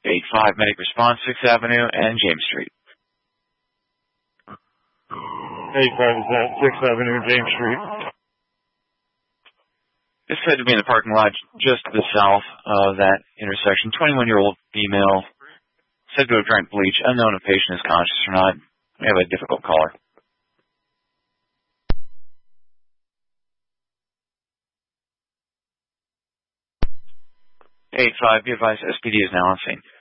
85 Medic Response, 6th Avenue and James Street. 85 is at 6th Avenue and James Street. It's said to be in the parking lot just to the south of that intersection. 21-year-old female, said to have drank bleach. Unknown if patient is conscious or not. We have a difficult caller. 85, be advised, SPD is now on scene.